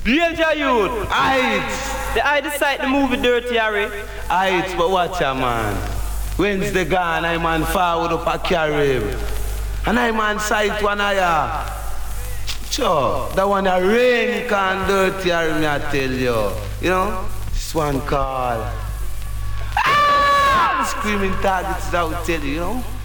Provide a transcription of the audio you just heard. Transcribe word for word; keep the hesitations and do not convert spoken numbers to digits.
Danger youth. Aight. The I decide the movie Dirty Harry. Aight, but watch ya man. When's the gun? I man forward up a carry. And I man sight one of ya. Sure, that one a rain can Dirty Harry, me I tell you. You know? This one call. Ah! The screaming targets that will tell you, you know?